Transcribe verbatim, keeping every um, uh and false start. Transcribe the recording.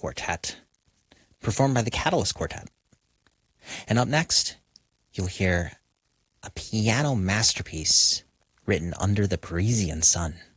Quartet, performed by the Catalyst Quartet. And up next, you'll hear a piano masterpiece written under the Parisian sun.